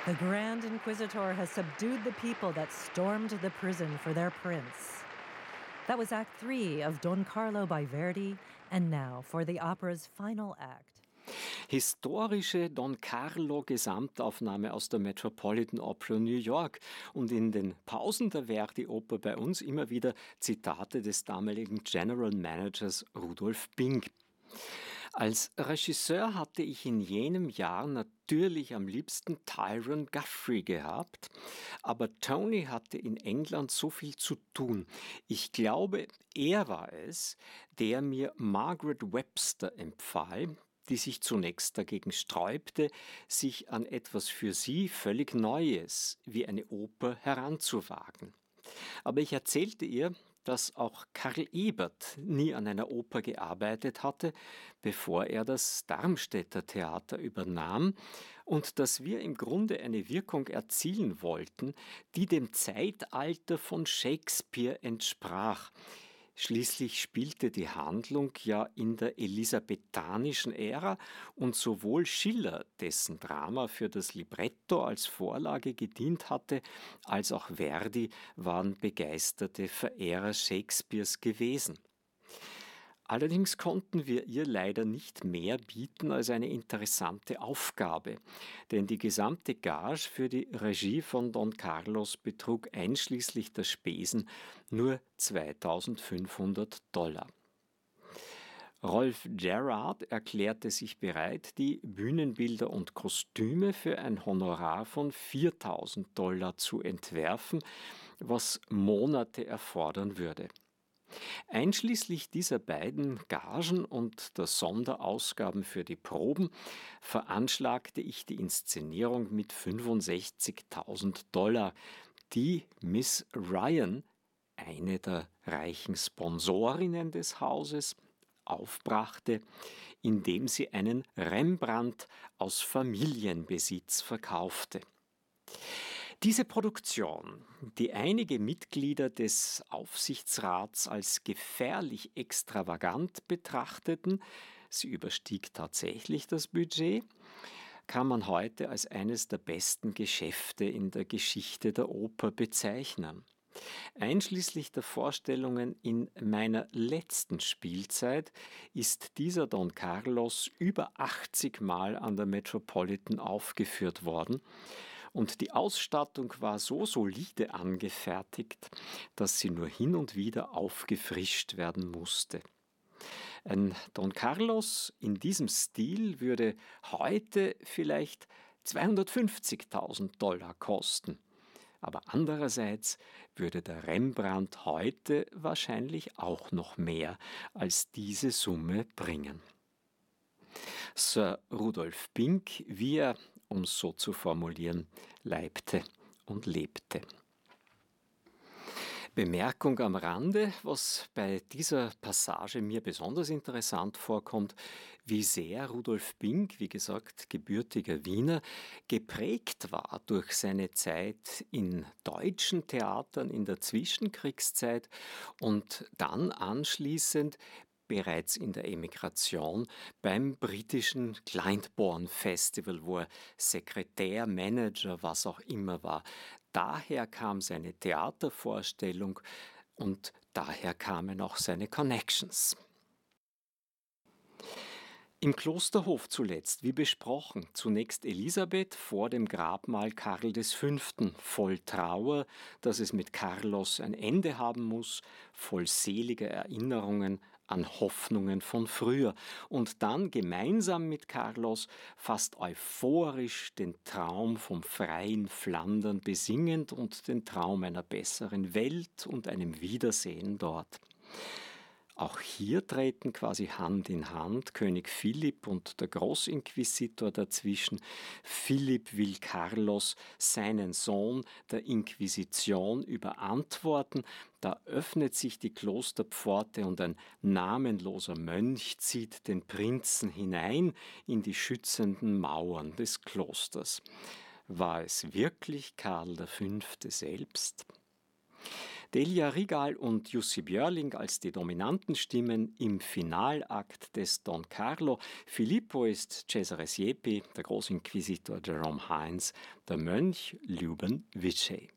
The Grand Inquisitor has subdued the people that stormed the prison for their prince. That was Act 3 of Don Carlo by Verdi, and now for the opera's final act. Historische Don Carlo Gesamtaufnahme aus der Metropolitan Opera New York und in den Pausen der Verdi-Oper bei uns immer wieder Zitate des damaligen General Managers Rudolf Bing. Als Regisseur hatte ich in jenem Jahr natürlich am liebsten Tyrone Guthrie gehabt, aber Tony hatte in England so viel zu tun. Ich glaube, er war es, der mir Margaret Webster empfahl, die sich zunächst dagegen sträubte, sich an etwas für sie völlig Neues wie eine Oper heranzuwagen. Aber ich erzählte ihr, dass auch Karl Ebert nie an einer Oper gearbeitet hatte, bevor er das Darmstädter Theater übernahm, und dass wir im Grunde eine Wirkung erzielen wollten, die dem Zeitalter von Shakespeare entsprach. Schließlich spielte die Handlung ja in der elisabethanischen Ära und sowohl Schiller, dessen Drama für das Libretto als Vorlage gedient hatte, als auch Verdi waren begeisterte Verehrer Shakespeares gewesen. Allerdings konnten wir ihr leider nicht mehr bieten als eine interessante Aufgabe, denn die gesamte Gage für die Regie von Don Carlos betrug einschließlich der Spesen nur $2.500. Rolf Gerrard erklärte sich bereit, die Bühnenbilder und Kostüme für ein Honorar von $4.000 zu entwerfen, was Monate erfordern würde. Einschließlich dieser beiden Gagen und der Sonderausgaben für die Proben veranschlagte ich die Inszenierung mit $65.000, die Miss Ryan, eine der reichen Sponsorinnen des Hauses, aufbrachte, indem sie einen Rembrandt aus Familienbesitz verkaufte. Diese Produktion, die einige Mitglieder des Aufsichtsrats als gefährlich extravagant betrachteten, sie überstieg tatsächlich das Budget, kann man heute als eines der besten Geschäfte in der Geschichte der Oper bezeichnen. Einschließlich der Vorstellungen in meiner letzten Spielzeit ist dieser Don Carlos über 80 Mal an der Metropolitan aufgeführt worden. Und die Ausstattung war so solide angefertigt, dass sie nur hin und wieder aufgefrischt werden musste. Ein Don Carlos in diesem Stil würde heute vielleicht $250.000 kosten. Aber andererseits würde der Rembrandt heute wahrscheinlich auch noch mehr als diese Summe bringen. Sir Rudolf Bing, wie er, um es so zu formulieren, leibte und lebte. Bemerkung am Rande, was bei dieser Passage mir besonders interessant vorkommt, wie sehr Rudolf Bing, wie gesagt, gebürtiger Wiener, geprägt war durch seine Zeit in deutschen Theatern in der Zwischenkriegszeit und dann anschließend bereits in der Emigration beim britischen Glyndebourne Festival, wo er Sekretär, Manager, was auch immer war. Daher kam seine Theatervorstellung und daher kamen auch seine Connections. Im Klosterhof zuletzt, wie besprochen, zunächst Elisabeth vor dem Grabmal Karl V., voll Trauer, dass es mit Carlos ein Ende haben muss, voll seliger Erinnerungen an Hoffnungen von früher und dann gemeinsam mit Carlos fast euphorisch den Traum vom freien Flandern besingend und den Traum einer besseren Welt und einem Wiedersehen dort. Auch hier treten quasi Hand in Hand König Philipp und der Großinquisitor dazwischen. Philipp will Carlos, seinen Sohn, der Inquisition überantworten. Da öffnet sich die Klosterpforte und ein namenloser Mönch zieht den Prinzen hinein in die schützenden Mauern des Klosters. War es wirklich Karl V. selbst? Delia Rigal und Jussi Björling als die dominanten Stimmen im Finalakt des Don Carlo. Filippo ist Cesare Siepi, der Großinquisitor Jerome Hines, der Mönch Ljuban Vici.